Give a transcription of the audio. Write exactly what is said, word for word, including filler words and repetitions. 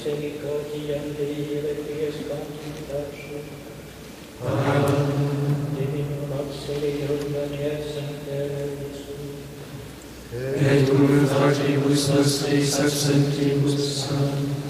misericordia Dei quies consultatio. Amen. Divino noxe Deum venies in terra Jesum. Et cum fratribus nostris absentibus,